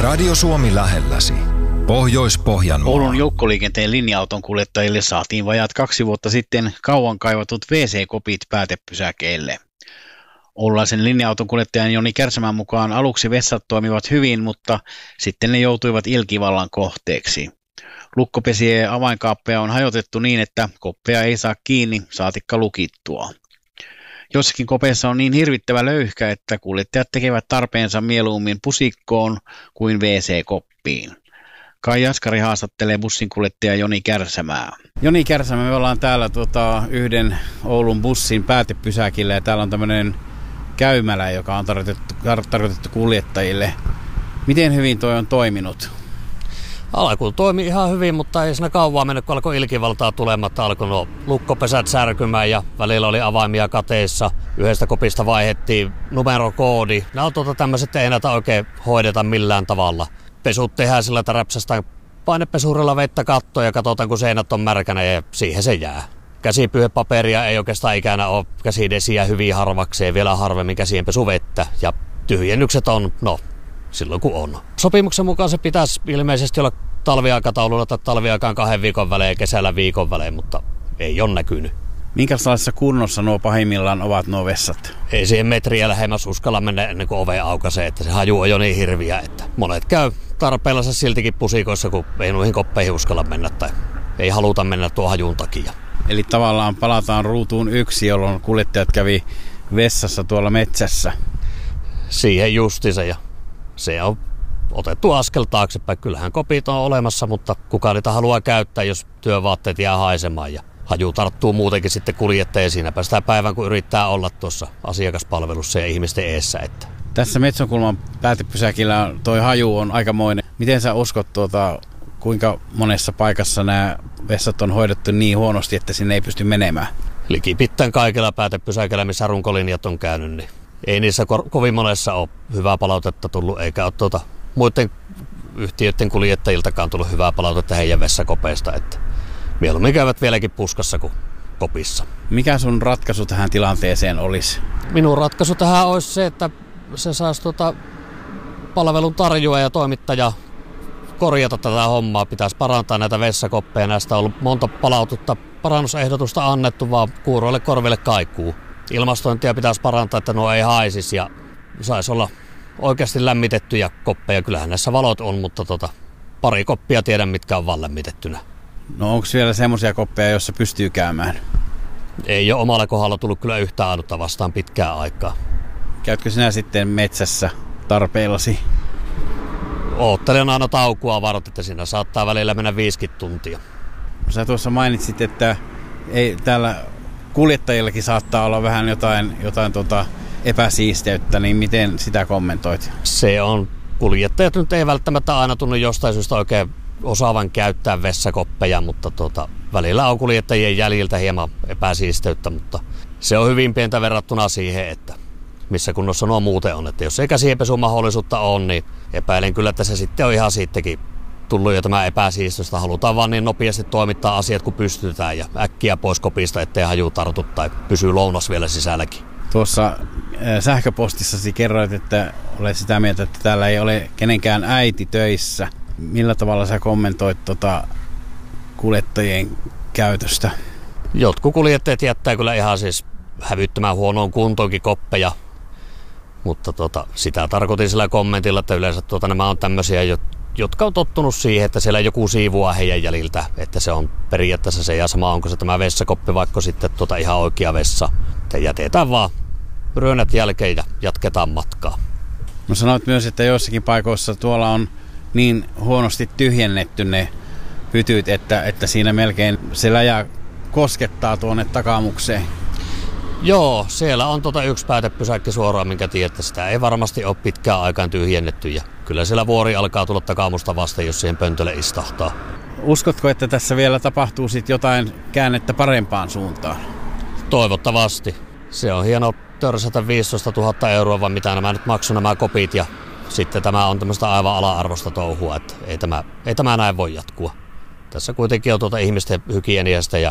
Radio Suomi lähelläsi. Pohjois-Pohjanmaa. Oulun joukkoliikenteen linja-auton kuljettajille saatiin vajaat 2 vuotta sitten kauan kaivatut WC-kopit päätepysäkeille. Oululaisen linja-auton kuljettajan Joni Kärsämän mukaan aluksi vessat toimivat hyvin, mutta sitten ne joutuivat ilkivallan kohteeksi. Lukkopesien ja avainkaappeja on hajotettu niin, että koppeja ei saa kiinni, saatikka lukittua. Jossakin kopeessa on niin hirvittävä löyhkä, että kuljettajat tekevät tarpeensa mieluummin pusikkoon kuin WC-koppiin. Kai Jaskari haastattelee bussinkuljettaja Joni Kärsämää. Joni Kärsämä, me ollaan täällä yhden Oulun bussin päätepysäkillä ja täällä on tämmöinen käymälä, joka on tarkoitettu kuljettajille. Miten hyvin toi on toiminut? Alkuun toimi ihan hyvin, mutta ei siinä kauan mennyt, kun alkoi ilkivaltaa tulematta. Alkoi lukkopesät särkymään ja välillä oli avaimia kateissa. Yhdestä kopista vaihdettiin numerokoodi. Nämä on tämmöiset, ei näitä oikein hoideta millään tavalla. Pesut tehdään sillä, että räpsästään painepesurilla vettä kattoon ja katsotaan, kun seinät on märkänä ja siihen se jää. Käsipyyhepaperia ei oikeastaan ikänä ole, käsidesiä hyvin harvakseen, vielä harvemmin käsienpesuvettä ja tyhjennykset on, silloin kun on. Sopimuksen mukaan se pitäisi ilmeisesti olla talviaikataululla tai talviaikaan 2 viikon välein ja kesällä viikon välein, mutta ei ole näkynyt. Minkälaisessa kunnossa nuo pahimmillaan ovat nuo vessat? Ei siihen metriä lähemmäs uskalla mennä ennen kuin ove aukaisee, että se haju on jo niin hirviä, että monet käy tarpeellansa siltikin pusikoissa, kun ei noihin koppeihin uskalla mennä tai ei haluta mennä tuon hajun takia. Eli tavallaan palataan ruutuun 1, jolloin kuljettajat kävi vessassa tuolla metsässä. Siihen justiinsa ja se on otettu askel taaksepäin. Kyllähän kopit on olemassa, mutta kuka niitä haluaa käyttää, jos työvaatteet jää haisemaan ja haju tarttuu muutenkin sitten kuljettajia. Siinäpä sitä päivän, kun yrittää olla tuossa asiakaspalvelussa ja ihmisten eessä. Että. Tässä Metsonkulman päätepysäkillä toi haju on aikamoinen. Miten sä uskot kuinka monessa paikassa nämä vessat on hoidettu niin huonosti, että sinne ei pysty menemään? Likipittäin kaikilla päätepysäkillä, missä runkolinjat on käynyt, niin ei niissä kovin monessa ole hyvää palautetta tullut, eikä ole muiden yhtiöiden kuljettajiltakaan tullut hyvää palautetta heidän vessakopeista. Että mieluummin käyvät vieläkin puskassa kuin kopissa. Mikä sun ratkaisu tähän tilanteeseen olisi? Minun ratkaisu tähän olisi se, että se saisi palvelun tarjoaja ja toimittaja korjata tätä hommaa. Pitäisi parantaa näitä vessakoppeja. Näistä on ollut monta palautetta, parannusehdotusta annettu, vaan kuuroille korville kaikuu. Ilmastointia pitäisi parantaa, että nuo ei haisisi ja saisi olla oikeasti lämmitettyjä koppeja. Kyllähän näissä valot on, mutta pari koppia tiedän, mitkä on vaan lämmitettynä. No onko vielä semmoisia koppeja, joissa pystyy käymään? Ei ole omalla kohdalla tullut kyllä yhtään ainutta vastaan pitkään aikaa. Käytkö sinä sitten metsässä tarpeillasi? Oottelen aina taukua varten, että siinä saattaa välillä mennä 50 tuntia. Sä tuossa mainitsit, että ei täällä kuljettajillakin saattaa olla vähän jotain epäsiisteyttä, niin miten sitä kommentoit? Se on. Kuljettajat nyt ei välttämättä aina tunnu jostain syystä oikein osaavan käyttää vessakoppeja, mutta välillä on kuljettajien jäljiltä hieman epäsiisteyttä, mutta se on hyvin pientä verrattuna siihen, että missä kunnossa nuo muuten on. Että jos ei käsienpesumahdollisuutta ole, niin epäilen kyllä, että se sitten on ihan siitäkin tullut jo tämä epäsiistosta. Halutaan vaan niin nopeasti toimittaa asiat, kun pystytään ja äkkiä pois kopista, ettei haju tartu tai pysyy lounas vielä sisälläkin. Tuossa sähköpostissasi kerroit, että olet sitä mieltä, että täällä ei ole kenenkään äiti töissä. Millä tavalla sä kommentoit kuljettajien käytöstä? Jotkut kuljettajat jättää kyllä ihan siis hävyttömän huonoon kuntoonkin koppeja, mutta sitä tarkoitin sillä kommentilla, että yleensä nämä on tämmöisiä, jotka on tottunut siihen, että siellä joku siivoaa heidän jäljiltä, että se on periaatteessa se ja sama, onko se tämä vessakoppi vaikka sitten ihan oikea vessa. Että jätetään vaan ryönät jälkeen ja jatketaan matkaa. No sanoit myös, että joissakin paikoissa tuolla on niin huonosti tyhjennetty ne pytyt, että siinä melkein se läjä koskettaa tuonne takamukseen. Joo, siellä on yksi päätepysäkki suoraan, minkä tiedätte, sitä ei varmasti ole pitkään aikaan tyhjennetty ja kyllä siellä vuori alkaa tulla takamusta vasten, jos siihen pöntölle istahtaa. Uskotko, että tässä vielä tapahtuu sitten jotain käännettä parempaan suuntaan? Toivottavasti. Se on hieno törsätä 15 000 euroa, vaan mitä nämä nyt maksu nämä kopit ja sitten tämä on tämmöistä aivan ala-arvosta touhua, että ei tämä näin voi jatkua. Tässä kuitenkin on ihmisten hygieniasta ja